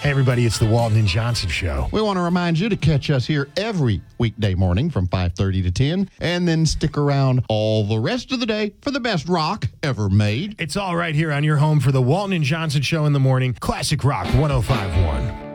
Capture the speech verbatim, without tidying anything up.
Hey, everybody, it's the Walton and Johnson Show. We want to remind you to catch us here every weekday morning from five thirty to ten, and then stick around all the rest of the day for the best rock ever made. It's all right here on your home for the Walton and Johnson Show in the morning. Classic Rock one oh five point one.